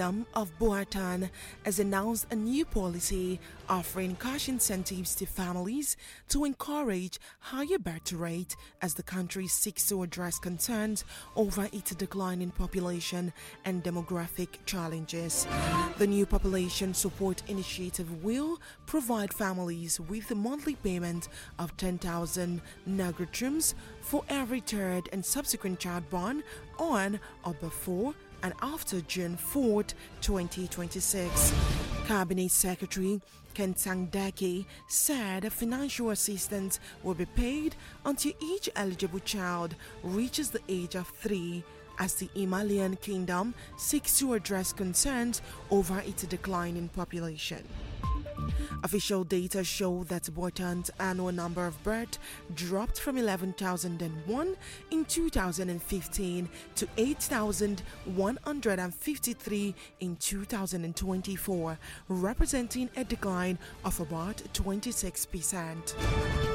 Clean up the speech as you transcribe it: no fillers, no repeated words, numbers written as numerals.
of Buatan has announced a new policy offering cash incentives to families to encourage higher birth rate as the country seeks to address concerns over its declining population and demographic challenges. The new population support initiative will provide families with a monthly payment of 10,000 Nagatrums for every third and subsequent child born on or before and after June 4, 2026. Cabinet Secretary Kentang Deke said financial assistance will be paid until each eligible child reaches the age of 3 as the Himalayan kingdom seeks to address concerns over its declining population. Official data show that Bhutan's annual number of births dropped from 11,001 in 2015 to 8,153 in 2024, representing a decline of about 26%.